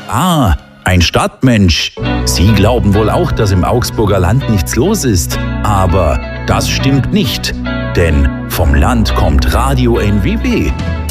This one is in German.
Ah, ein Stadtmensch. Sie glauben wohl auch, dass im Augsburger Land nichts los ist. Aber das stimmt nicht. Denn vom Land kommt Radio NWB.